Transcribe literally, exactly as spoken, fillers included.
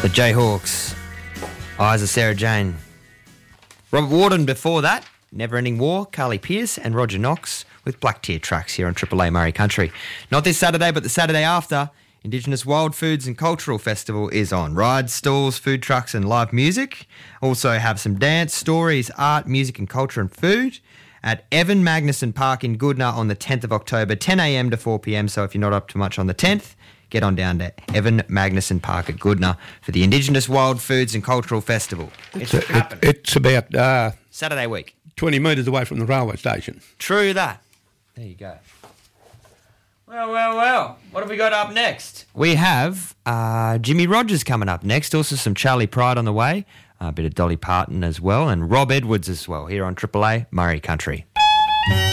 The Jayhawks. Eyes of Sarah Jane. Robert Warden before that. Never Ending War, Carly Pearce and Roger Knox with Black Tier Tracks here on Triple A Murray Country. Not this Saturday, but the Saturday after, Indigenous Wild Foods and Cultural Festival is on. Rides, stalls, food trucks and live music. Also have some dance, stories, art, music and culture and food at Evan Magnuson Park in Goodna on the tenth of October, ten a.m. to four p.m. So if you're not up to much on the tenth, get on down to Evan Magnuson Park at Goodna for the Indigenous Wild Foods and Cultural Festival. It's, it's, a, it, it's about... Uh, Saturday week. twenty metres away from the railway station. True that. There you go. Well, well, well. What have we got up next? We have uh, Jimmy Rogers coming up next. Also some Charlie Pride on the way. A bit of Dolly Parton as well. And Rob Edwards as well here on Triple A Murray Country.